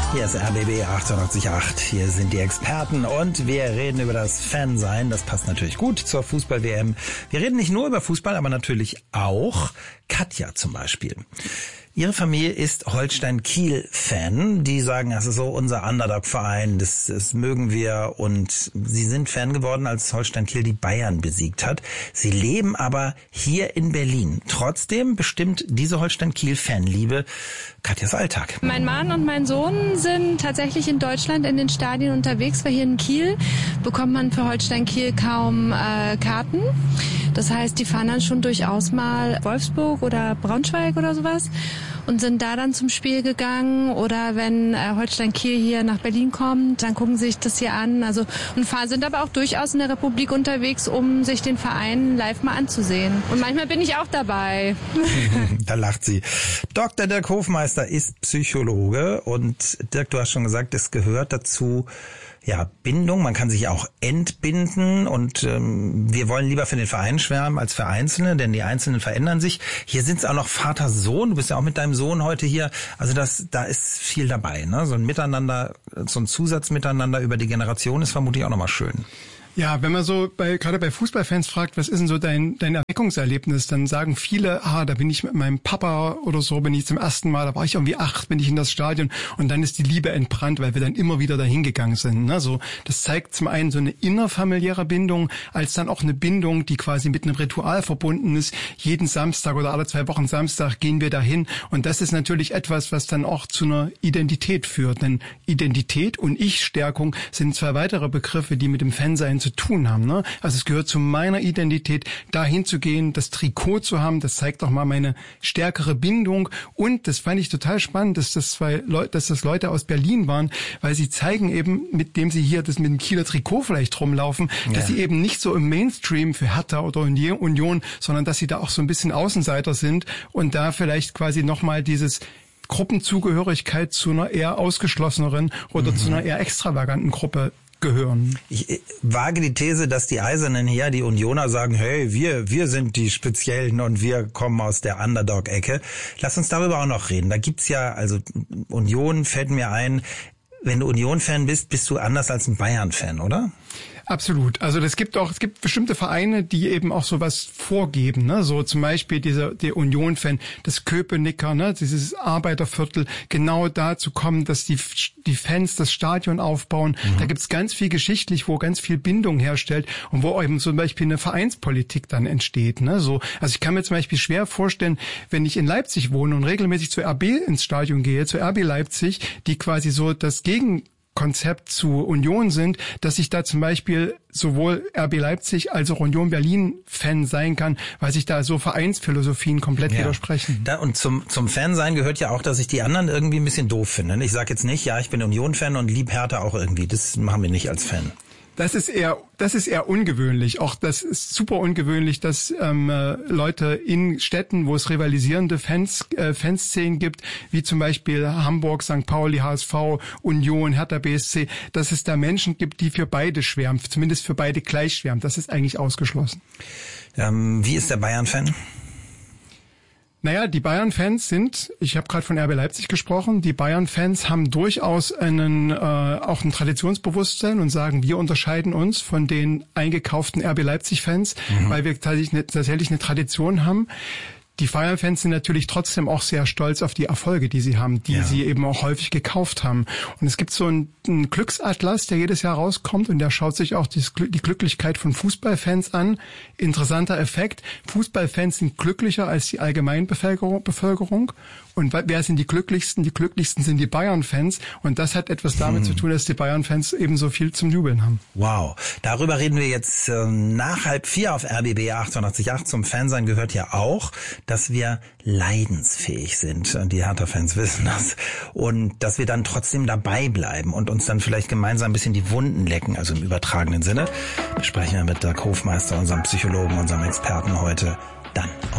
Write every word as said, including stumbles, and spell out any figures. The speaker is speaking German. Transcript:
Hier ist R B B achtundachtzig Komma acht. Hier sind die Experten und wir reden über das Fansein. Das passt natürlich gut zur Fußball-W M. Wir reden nicht nur über Fußball, aber natürlich auch Katja zum Beispiel. Ihre Familie ist Holstein-Kiel-Fan. Die sagen, das ist so unser Underdog-Verein, das, das mögen wir. Und sie sind Fan geworden, als Holstein-Kiel die Bayern besiegt hat. Sie leben aber hier in Berlin. Trotzdem bestimmt diese Holstein-Kiel-Fanliebe Katjas Alltag. Mein Mann und mein Sohn sind tatsächlich in Deutschland in den Stadien unterwegs, weil hier in Kiel bekommt man für Holstein-Kiel kaum äh, Karten. Das heißt, die fahren dann schon durchaus mal Wolfsburg oder Braunschweig oder sowas und sind da dann zum Spiel gegangen. Oder wenn äh, Holstein-Kiel hier nach Berlin kommt, dann gucken sie sich das hier an. Also und fahren, sind aber auch durchaus in der Republik unterwegs, um sich den Verein live mal anzusehen. Und manchmal bin ich auch dabei. Da lacht sie. Doktor Dirk Hofmeister ist Psychologe und Dirk, du hast schon gesagt, es gehört dazu, ja, Bindung, man kann sich auch entbinden und ähm, wir wollen lieber für den Verein schwärmen als für Einzelne, denn die Einzelnen verändern sich. Hier sind es auch noch Vater-Sohn, du bist ja auch mit deinem Sohn heute hier, also das, da ist viel dabei, ne? So ein Miteinander, so ein Zusatzmiteinander über die Generation ist vermutlich auch nochmal schön. Ja, wenn man so bei, gerade bei Fußballfans fragt, was ist denn so dein, dein Erweckungserlebnis, dann sagen viele, ah, da bin ich mit meinem Papa oder so, bin ich zum ersten Mal, da war ich irgendwie acht, bin ich in das Stadion und dann ist die Liebe entbrannt, weil wir dann immer wieder dahin gegangen sind. Ne? So, das zeigt zum einen so eine innerfamiliäre Bindung, als dann auch eine Bindung, die quasi mit einem Ritual verbunden ist. Jeden Samstag oder alle zwei Wochen Samstag gehen wir dahin und das ist natürlich etwas, was dann auch zu einer Identität führt. Denn Identität und Ich-Stärkung sind zwei weitere Begriffe, die mit dem Fansein zu tun haben. Ne? Also es gehört zu meiner Identität, dahin zu gehen, das Trikot zu haben, das zeigt auch mal meine stärkere Bindung und das fand ich total spannend, dass das zwei Leute, dass das Leute aus Berlin waren, weil sie zeigen eben, mit dem sie hier das mit dem Kieler Trikot vielleicht rumlaufen, ja, dass sie eben nicht so im Mainstream für Hertha oder Union, sondern dass sie da auch so ein bisschen Außenseiter sind und da vielleicht quasi nochmal dieses Gruppenzugehörigkeit zu einer eher ausgeschlosseneren oder mhm. zu einer eher extravaganten Gruppe gehören. Ich wage die These, dass die Eisernen hier, die Unioner, sagen, hey, wir wir sind die Speziellen und wir kommen aus der Underdog-Ecke. Lass uns darüber auch noch reden. Da gibt's ja, also Union fällt mir ein, wenn du Union-Fan bist, bist du anders als ein Bayern-Fan, oder? Absolut. Also es gibt auch, es gibt bestimmte Vereine, die eben auch sowas vorgeben, ne? So zum Beispiel dieser, der Union-Fan, das Köpenicker, ne? Dieses Arbeiterviertel, genau dazu kommen, dass die, die Fans das Stadion aufbauen. Mhm. Da gibt's ganz viel geschichtlich, wo ganz viel Bindung herstellt und wo eben zum Beispiel eine Vereinspolitik dann entsteht, ne? So, also ich kann mir zum Beispiel schwer vorstellen, wenn ich in Leipzig wohne und regelmäßig zur R B ins Stadion gehe, zur R B Leipzig, die quasi so das Gegen Konzept zu Union sind, dass ich da zum Beispiel sowohl R B Leipzig als auch Union Berlin Fan sein kann, weil sich da so Vereinsphilosophien komplett ja. widersprechen. Da, und zum zum Fansein gehört ja auch, dass ich die anderen irgendwie ein bisschen doof finde. Ich sage jetzt nicht, ja, ich bin Union-Fan und lieb Hertha auch irgendwie. Das machen wir nicht als Fan. Das ist eher, das ist eher ungewöhnlich. Auch das ist super ungewöhnlich, dass ähm, Leute in Städten, wo es rivalisierende Fans, äh, Fanszenen gibt, wie zum Beispiel Hamburg, Sankt Pauli, H S V, Union, Hertha B S C, dass es da Menschen gibt, die für beide schwärmen, zumindest für beide gleich schwärmen. Das ist eigentlich ausgeschlossen. Ähm, wie ist der Bayern-Fan? Naja, die Bayern-Fans sind, ich habe gerade von R B Leipzig gesprochen, die Bayern-Fans haben durchaus einen äh, auch ein Traditionsbewusstsein und sagen, wir unterscheiden uns von den eingekauften R B Leipzig-Fans, mhm. weil wir tatsächlich eine, tatsächlich eine Tradition haben. Die Bayern-Fans sind natürlich trotzdem auch sehr stolz auf die Erfolge, die sie haben, die ja. sie eben auch häufig gekauft haben. Und es gibt so einen, einen Glücksatlas, der jedes Jahr rauskommt und der schaut sich auch die, die Glücklichkeit von Fußballfans an. Interessanter Effekt, Fußballfans sind glücklicher als die Allgemeinbevölkerung. Und wer sind die Glücklichsten? Die Glücklichsten sind die Bayern-Fans. Und das hat etwas damit hm. zu tun, dass die Bayern-Fans eben so viel zum Jubeln haben. Wow. Darüber reden wir jetzt äh, nach halb vier auf R B B achtundachtzig Komma acht. Zum Fansein gehört ja auch, dass wir leidensfähig sind. Die Hertha-Fans wissen das. Und dass wir dann trotzdem dabei bleiben und uns dann vielleicht gemeinsam ein bisschen die Wunden lecken, also im übertragenen Sinne. Wir sprechen ja mit Dirk Hofmeister, unserem Psychologen, unserem Experten heute dann auf